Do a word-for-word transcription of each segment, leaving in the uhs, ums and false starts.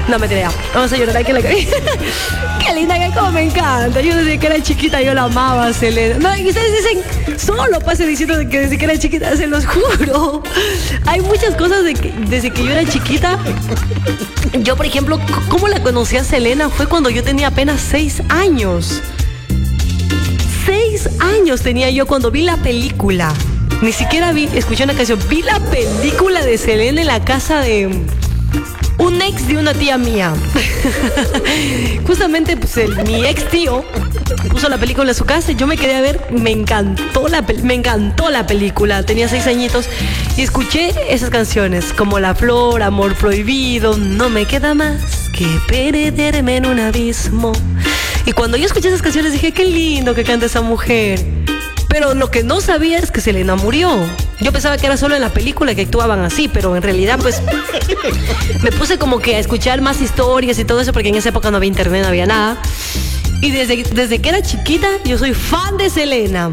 No me ya. Vamos a llorar aquí en la cabeza. Qué linda, que como me encanta. Yo desde que era chiquita yo la amaba, Selena. No, y ustedes dicen, solo pase diciendo que desde que era chiquita, se los juro. Hay muchas cosas de que, desde que yo era chiquita. Yo, por ejemplo, ¿cómo la conocí a Selena? Fue cuando yo tenía apenas seis años. Seis años tenía yo cuando vi la película. Ni siquiera vi, escuché una canción. Vi la película de Selena en la casa de un ex de una tía mía. Justamente, pues, el, mi ex tío puso la película en su casa y yo me quedé a ver. Me encantó la, me encantó la película. Tenía seis añitos y escuché esas canciones como La Flor, Amor Prohibido, No me queda más que perderme en un abismo. Y cuando yo escuché esas canciones dije, qué lindo que canta esa mujer. Pero lo que no sabía es que Selena murió. Yo pensaba que era solo en la película que actuaban así, pero en realidad pues me puse como que a escuchar más historias y todo eso, porque en esa época no había internet, no había nada. Y desde, desde que era chiquita yo soy fan de Selena.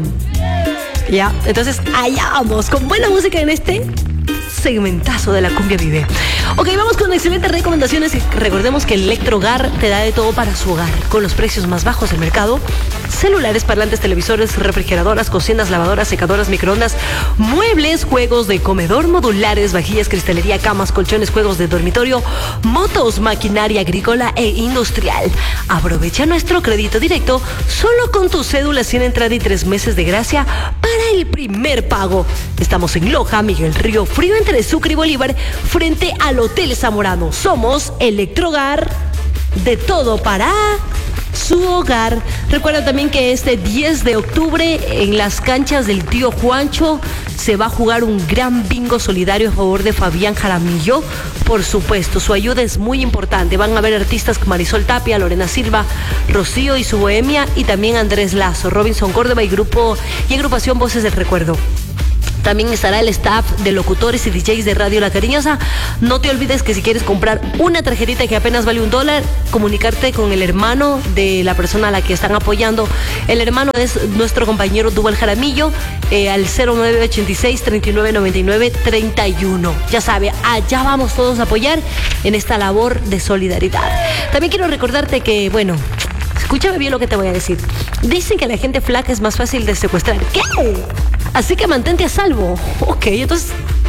Ya, entonces allá vamos, con buena música en este segmentazo de La Cumbia Vive. Ok, vamos con excelentes recomendaciones. Recordemos que Electrogar te da de todo para su hogar, con los precios más bajos del mercado. Celulares, parlantes, televisores, refrigeradoras, cocinas, lavadoras, secadoras, microondas, muebles, juegos de comedor modulares, vajillas, cristalería, camas, colchones, juegos de dormitorio, motos, maquinaria agrícola e industrial. Aprovecha nuestro crédito directo solo con tu cédula sin entrada y tres meses de gracia para el primer pago. Estamos en Loja, Miguel Río Frío, entre Sucre y Bolívar, frente al Hotel Zamorano. Somos Electrogar, de todo para su hogar. Recuerda también que este diez de octubre en las canchas del tío Juancho se va a jugar un gran bingo solidario a favor de Fabián Jaramillo. Por supuesto, su ayuda es muy importante. Van a haber artistas como Marisol Tapia, Lorena Silva, Rocío y su Bohemia, y también Andrés Lazo, Robinson Córdoba y grupo y agrupación Voces del Recuerdo. También estará el staff de locutores y D Js de Radio La Cariñosa. No te olvides que si quieres comprar una tarjetita que apenas vale un dólar, comunicarte con el hermano de la persona a la que están apoyando. El hermano es nuestro compañero Duval Jaramillo, eh, al cero nueve ochenta y seis, treinta y nueve noventa y nueve, treinta y uno. Ya sabe, allá vamos todos a apoyar en esta labor de solidaridad. También quiero recordarte que, bueno, escúchame bien lo que te voy a decir. Dicen que la gente flaca es más fácil de secuestrar. ¿Qué? Así que mantente a salvo. Ok, entonces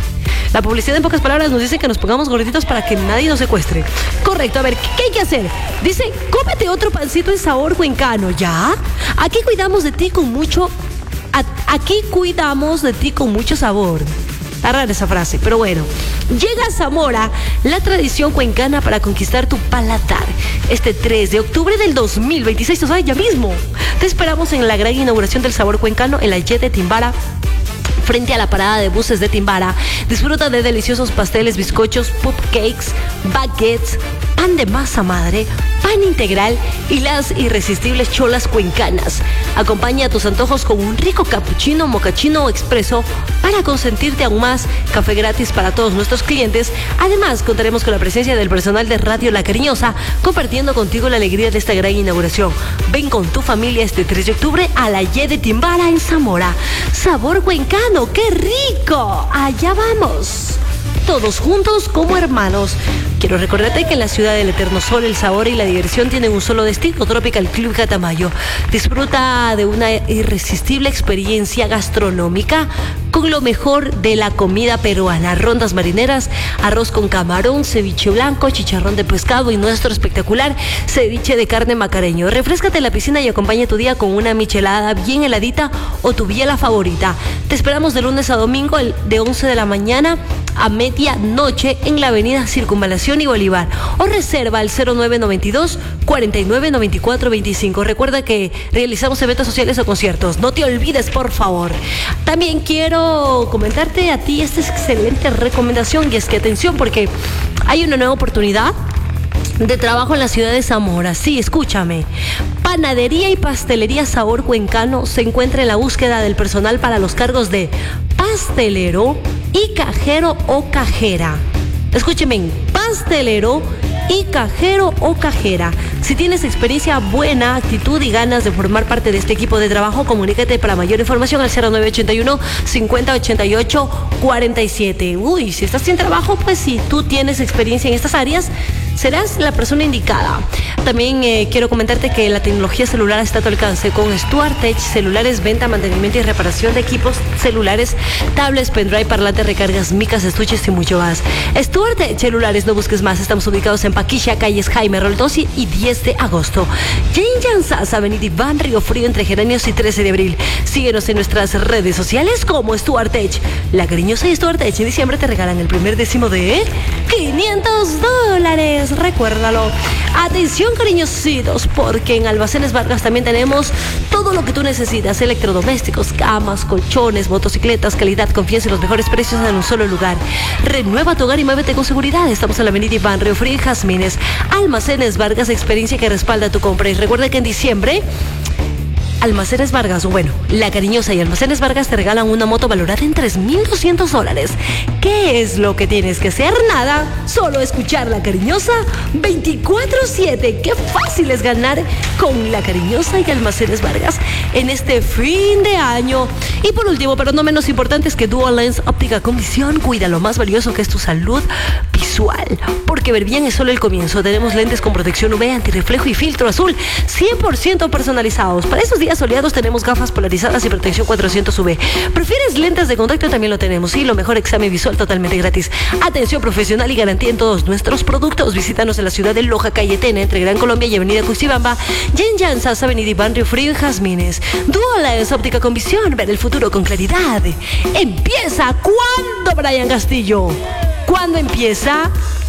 la publicidad en pocas palabras nos dice que nos pongamos gorditos para que nadie nos secuestre. Correcto, a ver, ¿qué, qué hay que hacer? Dice, cómete otro pancito en sabor cuencano, ¿ya? Aquí cuidamos de ti con mucho... A, aquí cuidamos de ti con mucho sabor. Está rara esa frase, pero bueno. Llega a Zamora la tradición cuencana para conquistar tu paladar. Este tres de octubre del dos mil veintiséis, o sea, ya mismo. Te esperamos en la gran inauguración del sabor cuencano en la Y de Timbara, frente a la parada de buses de Timbara. Disfruta de deliciosos pasteles, bizcochos, cupcakes, baguettes, pan de masa madre, pan integral y las irresistibles cholas cuencanas. Acompaña a tus antojos con un rico cappuccino, mocachino o expreso para consentirte aún más. Café gratis para todos nuestros clientes. Además, contaremos con la presencia del personal de Radio La Cariñosa, compartiendo contigo la alegría de esta gran inauguración. Ven con tu familia este tres de octubre a la Y de Timbara en Zamora. Sabor cuencano, ¡qué rico! Allá vamos, todos juntos como hermanos. Quiero recordarte que en la ciudad del eterno sol, el sabor y la diversión tienen un solo destino: Tropical Club Catamayo. Disfruta de una irresistible experiencia gastronómica con lo mejor de la comida peruana: rondas marineras, arroz con camarón, ceviche blanco, chicharrón de pescado y nuestro espectacular ceviche de carne macareño. Refréscate en la piscina y acompaña tu día con una michelada bien heladita o tu biela favorita. Te esperamos de lunes a domingo de once de la mañana a medianoche en la avenida Circunvalación y Bolívar, o reserva al cero nueve noventa y dos, cuarenta y nueve, noventa y cuatro veinticinco. Recuerda que realizamos eventos sociales o conciertos. No te olvides, por favor. También quiero comentarte a ti esta excelente recomendación, y es que atención, porque hay una nueva oportunidad de trabajo en la ciudad de Zamora. Sí, escúchame. Panadería y Pastelería Sabor Cuencano se encuentra en la búsqueda del personal para los cargos de pastelero y cajero o cajera. Escúcheme, pastelero y cajero o cajera. Si tienes experiencia, buena actitud y ganas de formar parte de este equipo de trabajo, comunícate para mayor información al cero nueve ochenta y uno, cincuenta, ochenta y ocho, cuarenta y siete. Uy, si estás sin trabajo, pues si tú tienes experiencia en estas áreas, serás la persona indicada. También eh, quiero comentarte que la tecnología celular está a tu alcance con Stuart Tech, celulares, venta, mantenimiento y reparación de equipos celulares, tablets, pendrive, parlantes, recargas, micas, estuches y mucho más. Stuart Tech celulares, no busques más. Estamos ubicados en Paquilla, calles Jaime Roldosi y diez de agosto. Jane Jansas, Avenida Iván Río Frío, entre Geranios y trece de abril. Síguenos en nuestras redes sociales como Stuart Tech. La cariñosa y Stuart Tech en diciembre te regalan el primer décimo de quinientos dólares. Recuérdalo. Atención, cariñositos, porque en Almacenes Vargas también tenemos todo lo que tú necesitas: electrodomésticos, camas, colchones, motocicletas, calidad, confianza y los mejores precios en un solo lugar. Renueva tu hogar y muévete con seguridad. Estamos en la avenida Iván Río Frío y Jazmines. Almacenes Vargas, experiencia que respalda tu compra. Y recuerda que en diciembre Almacenes Vargas, bueno, La Cariñosa y Almacenes Vargas te regalan una moto valorada en tres mil doscientos dólares. ¿Qué es lo que tienes que hacer? Nada, solo escuchar La Cariñosa veinticuatro siete. Qué fácil es ganar con La Cariñosa y Almacenes Vargas en este fin de año. Y por último, pero no menos importante, es que Dual Lens Óptica con Visión cuida lo más valioso que es tu salud visual, porque ver bien es solo el comienzo. Tenemos lentes con protección U V, antirreflejo y filtro azul cien por ciento personalizados. Para esos días soleados tenemos gafas polarizadas y protección cuatrocientos U V. ¿Prefieres lentes de contacto? También lo tenemos. Y lo mejor, examen visual totalmente gratis. Atención profesional y garantía en todos nuestros productos. Visítanos en la ciudad de Loja, calle Tena, entre Gran Colombia y Avenida Cuxibamba. Jen Jansas, Avenida Iván Río Frío y Jazmines. Dual Lens Óptica con Visión, ver el futuro con claridad. ¿Empieza cuándo, Brian Castillo? ¿Cuándo empieza?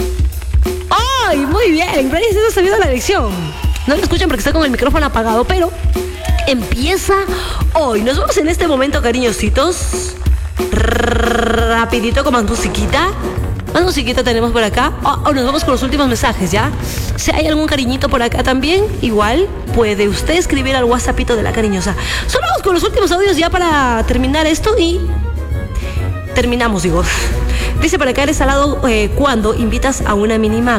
¡Ay, muy bien! Brian se ha sabido la lección. No lo escuchan porque está con el micrófono apagado, pero empieza hoy. Nos vamos en este momento, cariñositos, rapidito con más musiquita. Más musiquita tenemos por acá. O oh, oh, nos vamos con los últimos mensajes, ¿ya? Si hay algún cariñito por acá también, igual puede usted escribir al WhatsAppito de La Cariñosa. Solo vamos con los últimos audios ya para terminar esto y terminamos, digo. Dice por acá, eres salado eh, cuando invitas a una mínima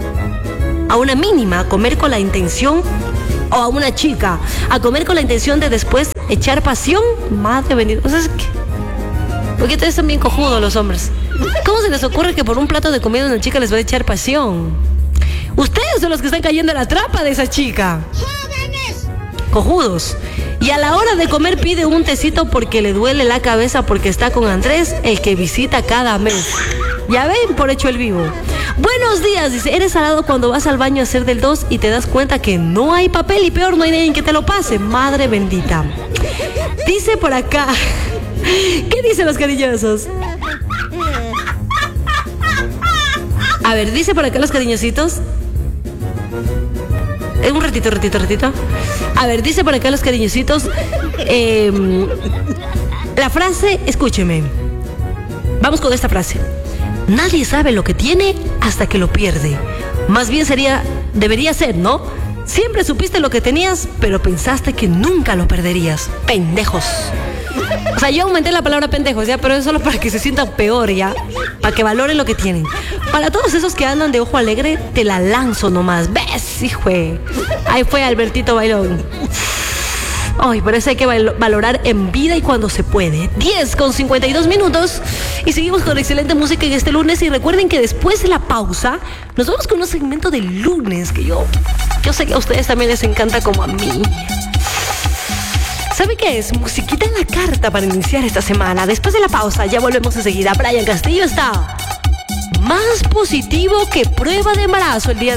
a una mínima a comer con la intención, o a una chica a comer con la intención de después echar pasión. Madre bendita. O sea, es que porque ustedes son bien cojudos los hombres. ¿Cómo se les ocurre que por un plato de comida una chica les va a echar pasión? Ustedes son los que están cayendo en la trampa de esa chica. ¡Jóvenes! Cojudos. Y a la hora de comer pide un tecito porque le duele la cabeza porque está con Andrés, el que visita cada mes. Ya ven, por hecho el vivo. Buenos días, dice, eres salado cuando vas al baño a hacer del dos y te das cuenta que no hay papel y peor, no hay nadie que te lo pase. Madre bendita. Dice por acá, ¿qué dicen los cariñosos? A ver, dice por acá los cariñositos. Eh, un ratito, ratito, ratito. A ver, dice por acá los cariñositos. Eh, la frase, escúcheme. Vamos con esta frase. Nadie sabe lo que tiene hasta que lo pierde. Más bien sería, debería ser, ¿no? Siempre supiste lo que tenías, pero pensaste que nunca lo perderías. Pendejos. O sea, yo aumenté la palabra pendejos, ya, pero es solo para que se sientan peor, ya. Para que valoren lo que tienen. Para todos esos que andan de ojo alegre, te la lanzo nomás. ¿Ves, hijo? Ahí fue Albertito Bailón. Ay, por eso hay que val- valorar en vida y cuando se puede. diez con cincuenta y dos minutos. Y seguimos con excelente música en este lunes. Y recuerden que después de la pausa, nos vamos con un segmento del lunes que yo, yo sé que a ustedes también les encanta como a mí. ¿Sabe qué es? Musiquita en la carta para iniciar esta semana. Después de la pausa, ya volvemos enseguida. Brian Castillo está más positivo que prueba de embarazo el día de